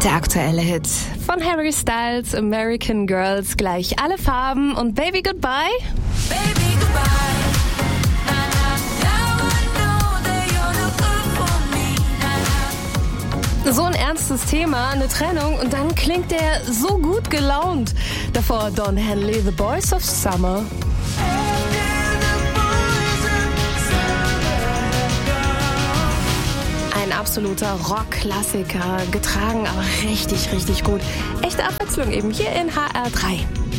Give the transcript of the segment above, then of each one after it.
Der aktuelle Hit von Harry Styles, American Girls, gleich alle Farben und Baby Goodbye. Baby goodbye. So ein ernstes Thema, eine Trennung und dann klingt er so gut gelaunt. Davor Don Henley, The Boys of Summer. Ein absoluter Rock-Klassiker, getragen aber richtig, richtig gut. Echte Abwechslung eben hier in HR3.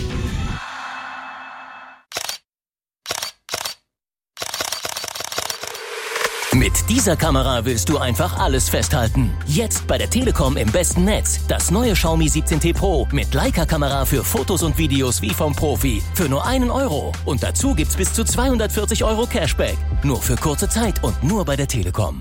Mit dieser Kamera willst du einfach alles festhalten. Jetzt bei der Telekom im besten Netz. Das neue Xiaomi 17T Pro mit Leica-Kamera für Fotos und Videos wie vom Profi. Für nur €1. Und dazu gibt's bis zu 240 € Cashback. Nur für kurze Zeit und nur bei der Telekom.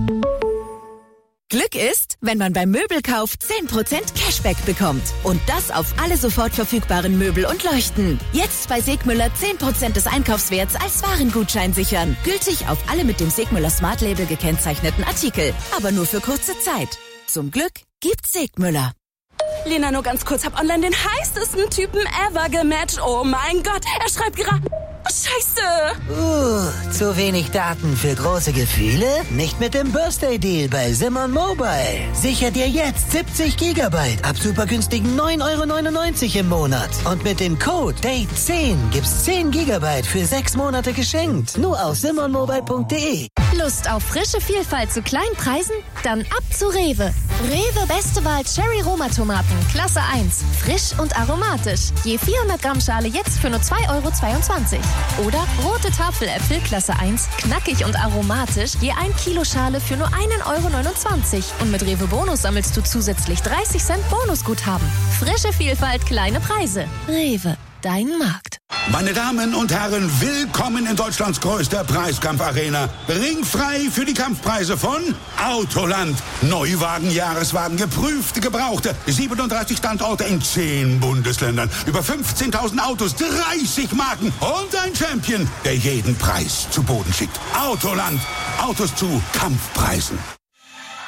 Glück ist, wenn man beim Möbelkauf 10% Cashback bekommt. Und das auf alle sofort verfügbaren Möbel und Leuchten. Jetzt bei Segmüller 10% des Einkaufswerts als Warengutschein sichern. Gültig auf alle mit dem Segmüller Smart Label gekennzeichneten Artikel. Aber nur für kurze Zeit. Zum Glück gibt's Segmüller. Lena, nur ganz kurz, hab online den heißesten Typen ever gematcht. Oh mein Gott, er schreibt gerade... Scheiße! Zu wenig Daten für große Gefühle? Nicht mit dem Birthday Deal bei Simon Mobile. Sicher dir jetzt 70 GB ab super günstigen 9,99 € im Monat. Und mit dem Code DATE10 gibt's 10 GB für 6 Monate geschenkt. Nur auf simonmobile.de. Lust auf frische Vielfalt zu kleinen Preisen? Dann ab zu Rewe. Rewe Beste Wahl Cherry Roma Tomaten, Klasse 1. Frisch und aromatisch. Je 400 Gramm Schale jetzt für nur 2,22 €. Oder rote Tafeläpfel, Klasse 1, knackig und aromatisch, je 1 Kilo Schale für nur 1,29 €. Und mit Rewe Bonus sammelst du zusätzlich 30 Cent Bonusguthaben. Frische Vielfalt, kleine Preise. Rewe, dein Markt. Meine Damen und Herren, willkommen in Deutschlands größter Preiskampfarena. Ringfrei für die Kampfpreise von Autoland. Neuwagen, Jahreswagen, geprüfte, gebrauchte. 37 Standorte in 10 Bundesländern. Über 15.000 Autos, 30 Marken und ein Champion, der jeden Preis zu Boden schickt. Autoland. Autos zu Kampfpreisen.